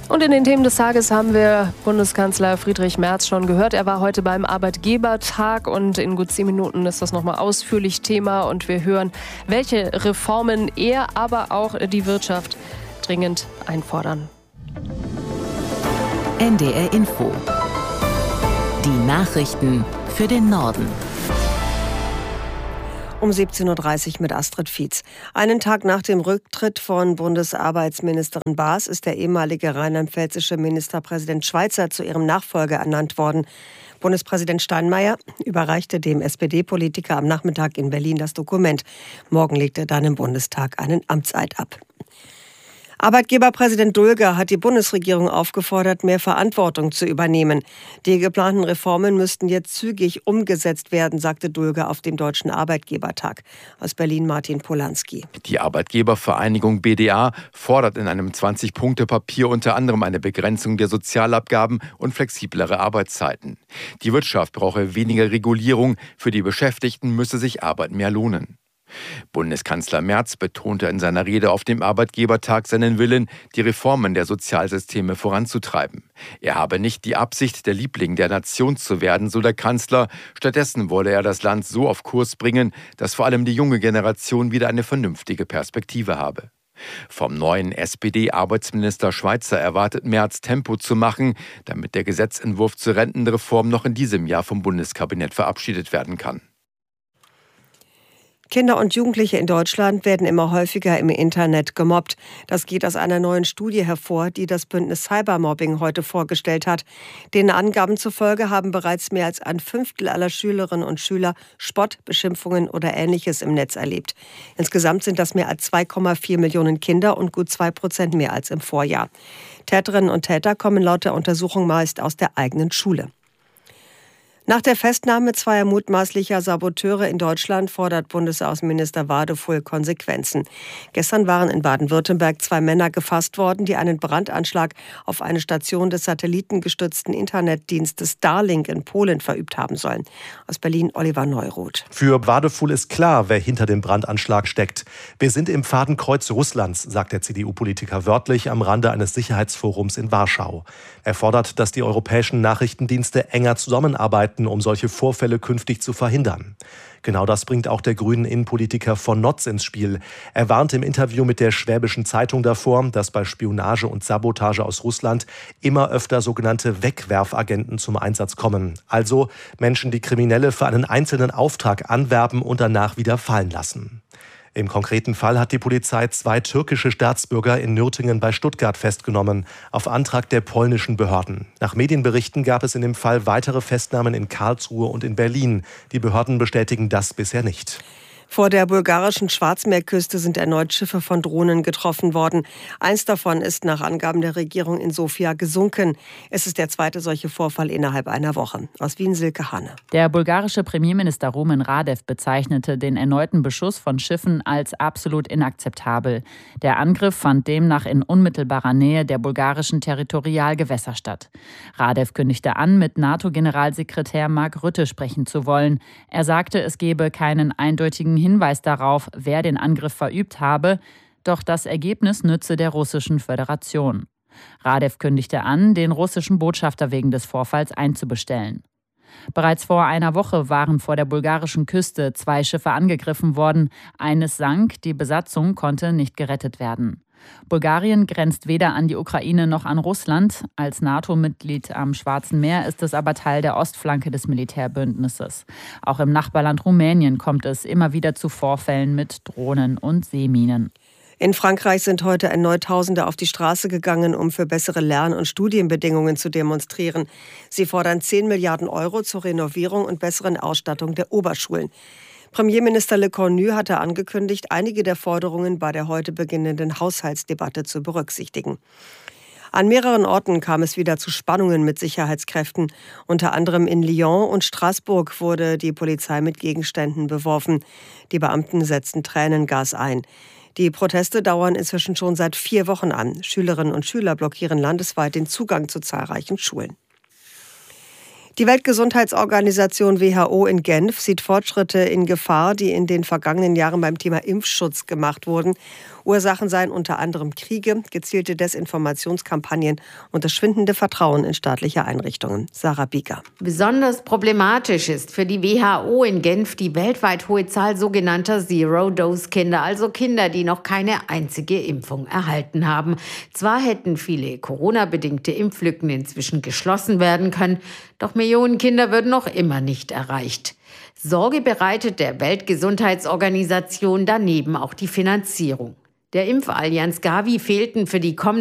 Und in den Themen des Tages haben wir Bundeskanzler Friedrich Merz schon gehört. Er war heute beim Arbeitgebertag und in gut 10 Minuten ist das nochmal ausführlich Thema. Und wir hören, welche Reformen er, aber auch die Wirtschaft dringend einfordern. NDR Info. Die Nachrichten für den Norden. Um 17.30 Uhr mit Astrid Fietz. Einen Tag nach dem Rücktritt von Bundesarbeitsministerin Baas ist der ehemalige rheinland-pfälzische Ministerpräsident Schweizer zu ihrem Nachfolger ernannt worden. Bundespräsident Steinmeier überreichte dem SPD-Politiker am Nachmittag in Berlin das Dokument. Morgen legt er dann im Bundestag einen Amtseid ab. Arbeitgeberpräsident Dulger hat die Bundesregierung aufgefordert, mehr Verantwortung zu übernehmen. Die geplanten Reformen müssten jetzt zügig umgesetzt werden, sagte Dulger auf dem Deutschen Arbeitgebertag. Aus Berlin Martin Polanski. Die Arbeitgebervereinigung BDA fordert in einem 20-Punkte-Papier unter anderem eine Begrenzung der Sozialabgaben und flexiblere Arbeitszeiten. Die Wirtschaft brauche weniger Regulierung, für die Beschäftigten müsse sich Arbeit mehr lohnen. Bundeskanzler Merz betonte in seiner Rede auf dem Arbeitgebertag seinen Willen, die Reformen der Sozialsysteme voranzutreiben. Er habe nicht die Absicht, der Liebling der Nation zu werden, so der Kanzler. Stattdessen wolle er das Land so auf Kurs bringen, dass vor allem die junge Generation wieder eine vernünftige Perspektive habe. Vom neuen SPD-Arbeitsminister Schweizer erwartet Merz, Tempo zu machen, damit der Gesetzentwurf zur Rentenreform noch in diesem Jahr vom Bundeskabinett verabschiedet werden kann. Kinder und Jugendliche in Deutschland werden immer häufiger im Internet gemobbt. Das geht aus einer neuen Studie hervor, die das Bündnis Cybermobbing heute vorgestellt hat. Den Angaben zufolge haben bereits mehr als 1/5 aller Schülerinnen und Schüler Spott, Beschimpfungen oder Ähnliches im Netz erlebt. Insgesamt sind das mehr als 2,4 Millionen Kinder und gut 2% mehr als im Vorjahr. Täterinnen und Täter kommen laut der Untersuchung meist aus der eigenen Schule. Nach der Festnahme zweier mutmaßlicher Saboteure in Deutschland fordert Bundesaußenminister Wadefuhl Konsequenzen. Gestern waren in Baden-Württemberg 2 Männer gefasst worden, die einen Brandanschlag auf eine Station des satellitengestützten Internetdienstes Starlink in Polen verübt haben sollen. Aus Berlin Oliver Neuroth. Für Wadefuhl ist klar, wer hinter dem Brandanschlag steckt. Wir sind im Fadenkreuz Russlands, sagt der CDU-Politiker wörtlich am Rande eines Sicherheitsforums in Warschau. Er fordert, dass die europäischen Nachrichtendienste enger zusammenarbeiten, um solche Vorfälle künftig zu verhindern. Genau das bringt auch der grünen Innenpolitiker von Notz ins Spiel. Er warnt im Interview mit der Schwäbischen Zeitung davor, dass bei Spionage und Sabotage aus Russland immer öfter sogenannte Wegwerfagenten zum Einsatz kommen. Also Menschen, die Kriminelle für einen einzelnen Auftrag anwerben und danach wieder fallen lassen. Im konkreten Fall hat die Polizei 2 türkische Staatsbürger in Nürtingen bei Stuttgart festgenommen, auf Antrag der polnischen Behörden. Nach Medienberichten gab es in dem Fall weitere Festnahmen in Karlsruhe und in Berlin. Die Behörden bestätigen das bisher nicht. Vor der bulgarischen Schwarzmeerküste sind erneut Schiffe von Drohnen getroffen worden. Eins davon ist nach Angaben der Regierung in Sofia gesunken. Es ist der zweite solche Vorfall innerhalb einer Woche. Aus Wien Silke Hanne. Der bulgarische Premierminister Rumen Radev bezeichnete den erneuten Beschuss von Schiffen als absolut inakzeptabel. Der Angriff fand demnach in unmittelbarer Nähe der bulgarischen Territorialgewässer statt. Radev kündigte an, mit NATO-Generalsekretär Mark Rutte sprechen zu wollen. Er sagte, es gebe keinen eindeutigen Hinweis darauf, wer den Angriff verübt habe, doch das Ergebnis nütze der Russischen Föderation. Radev kündigte an, den russischen Botschafter wegen des Vorfalls einzubestellen. Bereits vor einer Woche waren vor der bulgarischen Küste 2 Schiffe angegriffen worden. Eines sank, die Besatzung konnte nicht gerettet werden. Bulgarien grenzt weder an die Ukraine noch an Russland. Als NATO-Mitglied am Schwarzen Meer ist es aber Teil der Ostflanke des Militärbündnisses. Auch im Nachbarland Rumänien kommt es immer wieder zu Vorfällen mit Drohnen und Seeminen. In Frankreich sind heute erneut Tausende auf die Straße gegangen, um für bessere Lern- und Studienbedingungen zu demonstrieren. Sie fordern 10 Milliarden Euro zur Renovierung und besseren Ausstattung der Oberschulen. Premierminister Le Cornu hatte angekündigt, einige der Forderungen bei der heute beginnenden Haushaltsdebatte zu berücksichtigen. An mehreren Orten kam es wieder zu Spannungen mit Sicherheitskräften. Unter anderem in Lyon und Straßburg wurde die Polizei mit Gegenständen beworfen. Die Beamten setzten Tränengas ein. Die Proteste dauern inzwischen schon seit 4 Wochen an. Schülerinnen und Schüler blockieren landesweit den Zugang zu zahlreichen Schulen. Die Weltgesundheitsorganisation WHO in Genf sieht Fortschritte in Gefahr, die in den vergangenen Jahren beim Thema Impfschutz gemacht wurden. Ursachen seien unter anderem Kriege, gezielte Desinformationskampagnen und das schwindende Vertrauen in staatliche Einrichtungen. Sarah Bieger. Besonders problematisch ist für die WHO in Genf die weltweit hohe Zahl sogenannter Zero-Dose-Kinder, also Kinder, die noch keine einzige Impfung erhalten haben. Zwar hätten viele Corona-bedingte Impflücken inzwischen geschlossen werden können, doch Millionen Kinder würden noch immer nicht erreicht. Sorge bereitet der Weltgesundheitsorganisation daneben auch die Finanzierung. Der Impfallianz Gavi fehlten für die kommende